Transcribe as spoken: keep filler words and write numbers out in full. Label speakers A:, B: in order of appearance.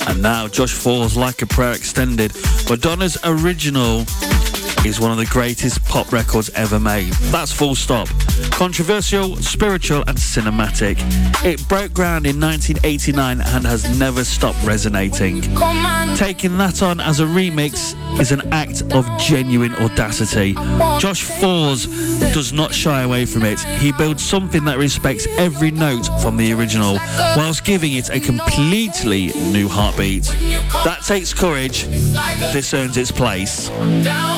A: And now Josh Ford's Like a Prayer Extended. Madonna's original is one of the greatest pop records ever made. That's full stop. Controversial, spiritual and cinematic. It broke ground in nineteen eighty-nine and has never stopped resonating. Taking that on as a remix is an act of genuine audacity. Josh Ford does not shy away from it. He builds something that respects every note from the original whilst giving it a completely new heartbeat. That takes courage. This earns its place.